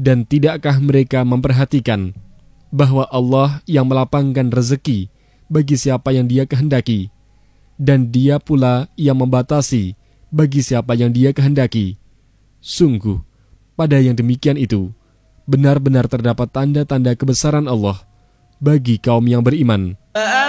Dan tidakkah mereka memperhatikan bahwa Allah yang melapangkan rezeki bagi siapa yang Dia kehendaki, dan Dia pula yang membatasi bagi siapa yang Dia kehendaki. Sungguh, pada yang demikian itu, benar-benar terdapat tanda-tanda kebesaran Allah bagi kaum yang beriman.